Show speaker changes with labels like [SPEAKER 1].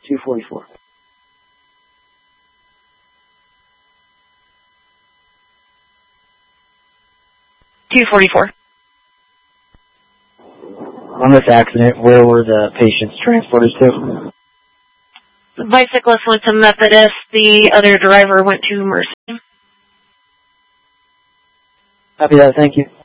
[SPEAKER 1] 244. On this accident, where were the patients transported to?
[SPEAKER 2] The bicyclist went to Methodist. The other driver went to Mercy.
[SPEAKER 1] Copy that. Thank you.